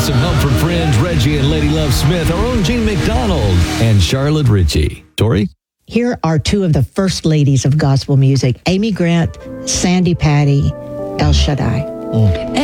some help from friends Reggie and Lady Love Smith, our own Jean McDonald, and Charlotte Ritchie. Tori? Here are two of the first ladies of gospel music, Amy Grant, Sandy Patty, El Shaddai.